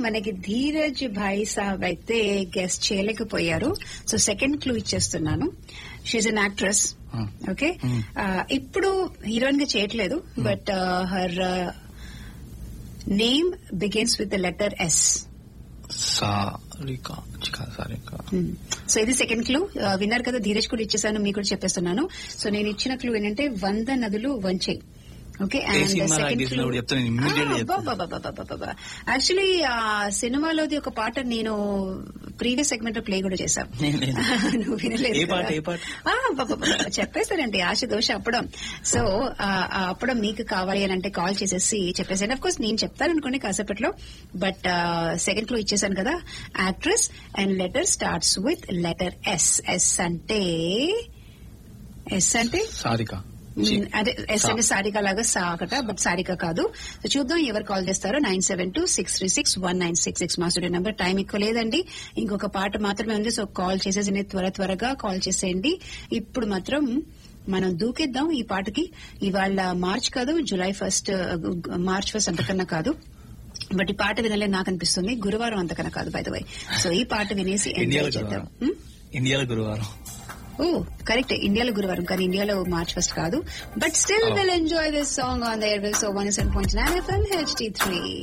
మనకి ధీరజ్ భాయ్ సాబ్ అయితే గెస్ట్ చేయలేకపోయారు. సో సెకండ్ క్లూ ఇచ్చేస్తున్నాను. She an actress. ఓకే, ఇప్పుడు హీరోయిన్ గా చేయట్లేదు, but her name begins with the letter S. Sarika. So ఇది సెకండ్ క్లూ. విన్నారు కదా, ధీరజ్ కూడా ఇచ్చేసాను, మీకు కూడా చెప్పేస్తున్నాను. సో నేను ఇచ్చిన క్లూ ఏంటంటే 100 నదులు వంచే. Okay, and second clue actually ఆ సినిమాలోది ఒక పాట నేను ప్రీవియస్ సెగ్మెంట్ లో ప్లే కూడా చేశాను. నువ్వు వినలేదు. చెప్పేస్తానండి, ఆశ దోష అప్పడం. సో అప్పడం మీకు కావాలి అని అంటే కాల్ చేసేసి చెప్పేసాను. అఫ్ కోర్స్ నేను చెప్తాను అనుకోండి కాసేపట్లో, బట్ సెకండ్ క్లూ ఇచ్చేసాను కదా. Actress and letter starts with letter S. Yes అంటే సారిక. అదే ఎస్ అంటే సారిక లాగా సాకట, బట్ సారిక కాదు. సో చూద్దాం ఎవరు కాల్ చేస్తారో. 972-636-1966 మా స్టూడియో నెంబర్. టైం ఎక్కువ లేదండి, ఇంకొక పాట మాత్రమే ఉంది. సో కాల్ చేసేసి త్వరగా కాల్ చేసేయండి. ఇప్పుడు మాత్రం మనం దూకేద్దాం ఈ పాటకి. ఇవాళ మార్చ్ కాదు, జూలై 1 మార్చ్ 1 అంతకన్నా కాదు, బట్ ఈ పాట వినాలని నాకు అనిపిస్తుంది. గురువారం అంతకన్నా కాదు బై ద వై. సో ఈ పాట వినేసి ఎంజాయ్ చేద్దాం. ఇండియాలో గురువారం. ఓ కరెక్ట్, ఇండియాలో గురువారం, కానీ ఇండియాలో మార్చ్ 1 కాదు. But still will enjoy this song on the air waves. 107.9 FM HD3.